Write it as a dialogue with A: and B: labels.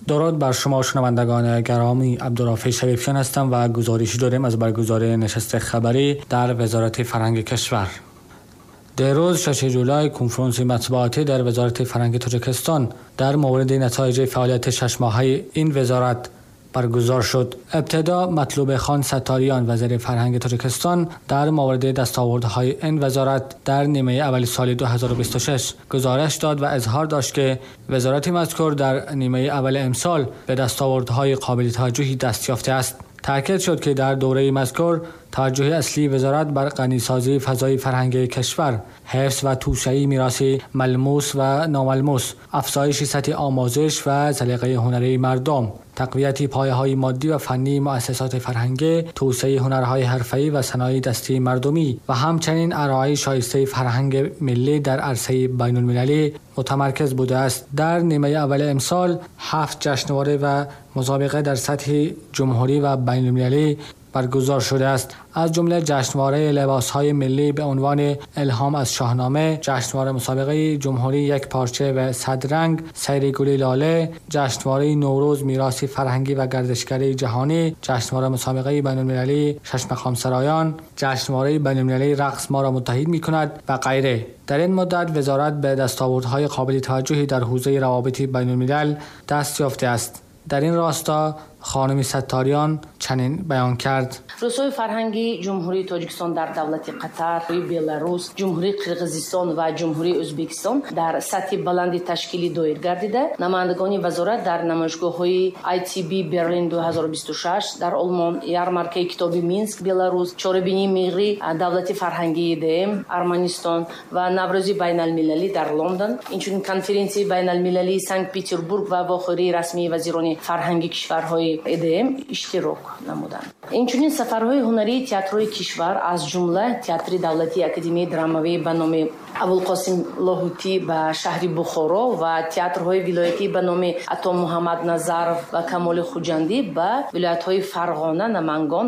A: درود بر شما شنوندگان گرامی، عبدالرافع شریفیان هستم و گزارشی داریم از برگزاری نشست خبری در وزارت فرهنگ کشور. دیروز 6 جولای کنفرانس مطبوعاتی در وزارت فرهنگ تاجیکستان در مورد نتایج فعالیت 6 ماهه این وزارت برگزار شد. ابتدا مطلوب خان ستاریان وزیر فرهنگ تاجیکستان در مورد دستاوردهای این وزارت در نیمه اول سال 2026 گزارش داد و اظهار داشت که وزارت مذکور در نیمه اول امسال به دستاوردهای قابل توجهی دست یافته است. تاکید شد که در دوره مذکور توجه اصلی وزارت بر غنیسازی فضای فرهنگی کشور، حفظ و توسعه میراث ملموس و ناملموس، افزایش سطح آموزش و سلیقه هنری مردم، تقویت پایه‌های مادی و فنی مؤسسات فرهنگی، توسعه هنرهای حرفه‌ای و صنایع دستی مردمی و همچنین ارائه شایسته فرهنگ ملی در عرصه بین‌المللی متمرکز بوده است. در نیمه اول امسال 7 جشنواره و مسابقه در سطح جمهوری و بین‌المللی برگزار شده است، از جمله جشنواره لباس‌های ملی به عنوان الهام از شاهنامه، جشنواره مسابقه جمهوری یک پارچه و 100 رنگ، سیر گل لاله، جشنواره نوروز میراث فرهنگی و گردشگری جهانی، جشنواره مسابقه بین‌المللی 6 مقام سرایان، جشنواره بین‌المللی رقص ما را متحد می‌کند و غیره. در این مدت وزارت به دستاوردهای قابل توجهی در حوزه روابط بین‌الملل دست یافته است. در این راستا خانم ستاریان چنین بیان کرد:
B: رؤسای فرهنگی جمهوری تاجیکستان در دولت قطر، بلاروس، جمهوری قرقیزستان و جمهوری ازبکستان در سطح بلند تشکیلی دایر گردیده. نمایندگان وزارت در نمایشگاه‌های ITB برلین 2026 در آلمان، یارمارکه کتابی مینسک بلاروس، چهاربینی ملی دولت فرهنگی دم ارمنستان و نوروزی بین‌المللی در لندن، اینچنین کنفرانسی بین‌المللی سنت پترزبورگ و واخوری رسمی وزیران فرهنگی کشورهای ادم اشتراک نمودند. اینچنین سفرهای هنری تئاترهای کشور از جمله تئاتر دولتی اکادمی درامایی به نام ابوالقاسم لاهوتی به شهر بخارا و تئاترهای ولایتی به نام عطا محمد نظرов و کمال خوجندی به ولایت‌های فرغانه، نمنگان